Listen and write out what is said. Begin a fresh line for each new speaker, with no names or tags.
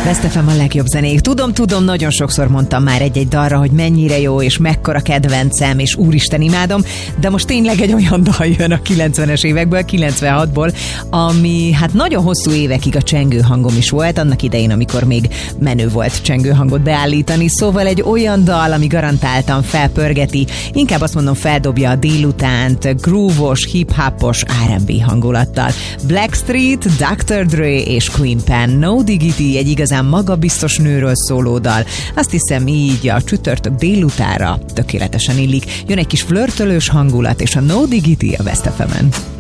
Best FM a legjobb zenék. Tudom, nagyon sokszor mondtam már egy-egy dalra, hogy mennyire jó, és mekkora kedvencem, és úristen imádom, de most tényleg egy olyan dal jön a 90-es évekből, 96-ból, ami hát nagyon hosszú évekig a csengő hangom is volt, annak idején, amikor még menő volt csengő hangot beállítani, szóval egy olyan dal, ami garantáltan felpörgeti, inkább azt mondom feldobja a délutánt, groove-os, hip-hopos, R&B hangulattal. Blackstreet, Dr. Dre és Queen Pen, No Diggity, egy igazán magabiztos nőről szóló dal. Azt hiszem így a csütörtök délutára tökéletesen illik. Jön egy kis flörtölős hangulat, és a No Diggity a Best FM-en.